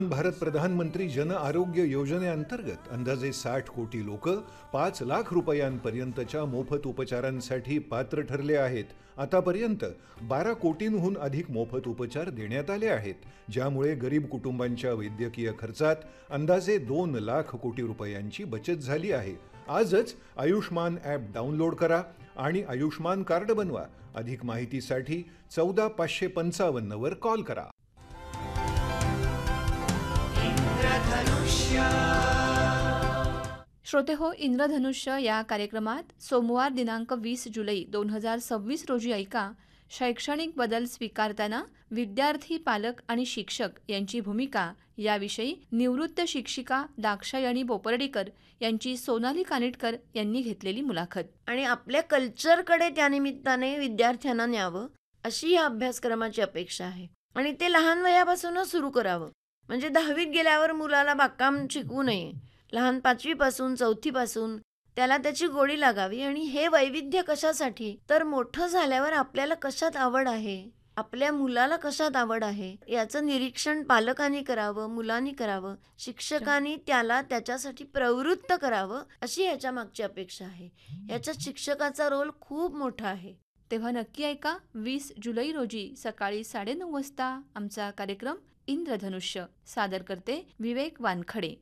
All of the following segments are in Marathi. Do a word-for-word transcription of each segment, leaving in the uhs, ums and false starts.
भारत प्रधानमंत्री जन आरोग्य योजनेअंतर्गत अंदाजे साठ कोटी लोक पाच लाख रुपयांपर्यंतच्या मोफत उपचारांसाठी पात्र ठरले आहेत. आतापर्यंत बारा कोटींहून अधिक मोफत उपचार देण्यात आले आहेत, ज्यामुळे गरीब कुटुंबांच्या वैद्यकीय खर्चात अंदाजे दोन लाख कोटी रुपयांची बचत झाली आहे. आजच आयुष्मान ॲप डाउनलोड करा आणि आयुष्मान कार्ड बनवा. अधिक माहितीसाठी चौदा पाचशे पंचावन्न वर कॉल करा. श्रोते हो, इंद्रधनुष्य या कार्यक्रमात सोमवार दिनांक वीस जुलै दोन हजार सव्वीस रोजी ऐका, शैक्षणिक बदल स्वीकारताना विद्यार्थी, पालक आणि शिक्षक यांची भूमिका याविषयी निवृत्त शिक्षिका दाक्षायणी बोपर्डीकर यांची सोनाली कानिटकर यांनी घेतलेली मुलाखत. आणि आपल्या कल्चरकडे त्यानिमित्ताने विद्यार्थ्यांना न्यावं अशी या अभ्यासक्रमाची अपेक्षा आहे. आणि ते लहान वयापासूनच सुरू करावं. म्हणजे दहावीत गेल्यावर मुलाला बागकाम शिकवू नये. लहान पाचवीपासून चौथीपासून त्याला त्याची गोडी लागावी. आणि हे वैविध्य कशासाठी, तर मोठं झाल्यावर आपल्याला कशात आवड आहे, आपल्या मुलाला कशात आवड आहे याचं निरीक्षण पालकांनी करावं, मुलांनी करावं, शिक्षकांनी त्याला त्याच्यासाठी प्रवृत्त करावं, अशी याच्या मागची अपेक्षा आहे. याच्यात शिक्षकाचा रोल खूप मोठा आहे. तेव्हा नक्की ऐका, वीस जुलै रोजी सकाळी साडेनऊ वाजता आमचा कार्यक्रम इंद्रधनुष्य. सादर करते विवेक वानखडे.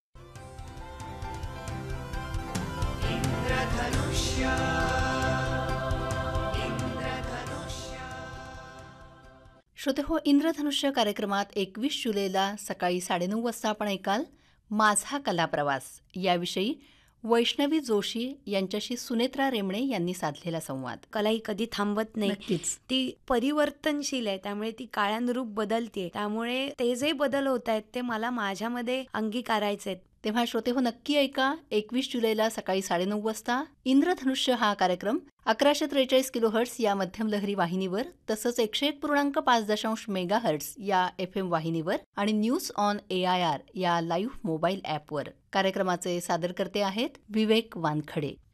श्रोते हो, इंद्रधनुष्य कार्यक्रमात एकवीस जुलैला सकाळी साडेनऊ वाजता आपण ऐकाल माझा कला प्रवास याविषयी वैष्णवी जोशी यांच्याशी सुनेत्रा रेमणे यांनी साधलेला संवाद. कला ही कधी थांबत नाही, नक्कीच. ती परिवर्तनशील आहे, त्यामुळे ती काळानुरूप बदलते. त्यामुळे ते जे बदल होत आहेत ते मला माझ्यामध्ये अंगीकारायचे आहेत. तेव्हा श्रोते हो, नक्की ऐका, एकवीस जुलैला सकाळी साडेनऊ वाजता इंद्रधनुष्य हा कार्यक्रम अकराशे त्रेचाळीस किलो हर्ट्स या मध्यम लहरी वाहिनीवर, तसंच एकशे एक पूर्णांक पाच दशांश मेगा हर्ट्स या एफ एम वाहिनीवर आणि news on A I R या लाईव्ह मोबाईल ॲपवर. कार्यक्रमाचे सादरकर्ते आहेत विवेक वानखडे.